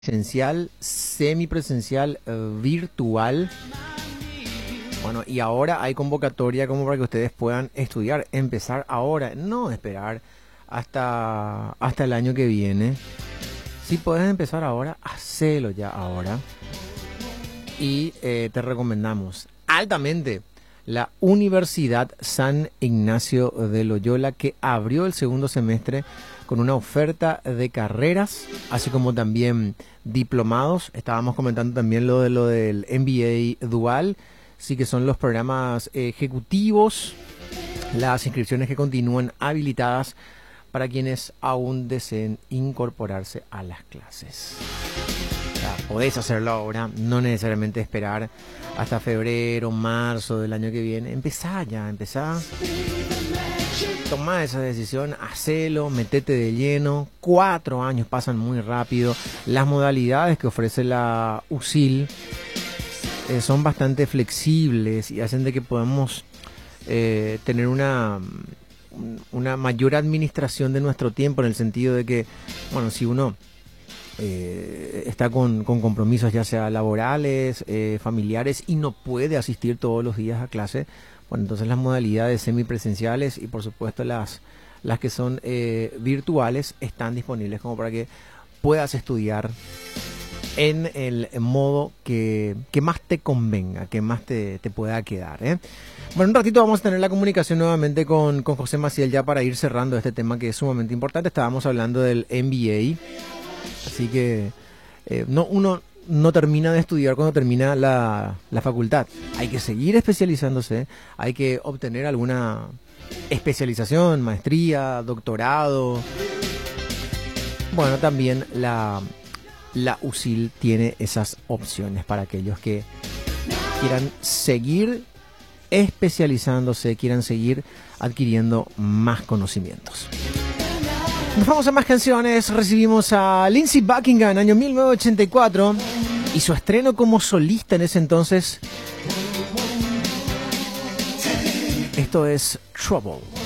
Presencial, semipresencial, virtual. Bueno, y ahora hay convocatoria como para que ustedes puedan estudiar, empezar ahora, no esperar hasta el año que viene. Si puedes empezar ahora, hacelo ya ahora. Y te recomendamos altamente la Universidad San Ignacio de Loyola, que abrió el segundo semestre con una oferta de carreras, así como también diplomados. Estábamos comentando también lo del MBA dual, sí, que son los programas ejecutivos, las inscripciones que continúan habilitadas para quienes aún deseen incorporarse a las clases. O sea, podés hacerlo ahora, no necesariamente esperar hasta febrero, marzo del año que viene. Empezá ya, empezá. Tomá esa decisión, hacelo, metete de lleno. 4 años pasan muy rápido. Las modalidades que ofrece la USIL son bastante flexibles y hacen de que podamos tener una mayor administración de nuestro tiempo, en el sentido de que, bueno, si uno está con compromisos ya sea laborales, familiares, y no puede asistir todos los días a clase, bueno, entonces las modalidades semipresenciales y por supuesto las que son virtuales están disponibles como para que puedas estudiar en el modo que más te convenga, que más te pueda quedar, ¿eh? Bueno, un ratito vamos a tener la comunicación nuevamente con José Maciel, ya para ir cerrando este tema que es sumamente importante. Estábamos hablando del MBA, así que uno no termina de estudiar cuando termina la facultad. Hay que seguir especializándose, hay que obtener alguna especialización, maestría, doctorado. Bueno, también la USIL tiene esas opciones para aquellos que quieran seguir especializándose, quieran seguir adquiriendo más conocimientos. Nos vamos a más canciones. Recibimos a Lindsey Buckingham, año 1984, y su estreno como solista en ese entonces. Esto es Trouble.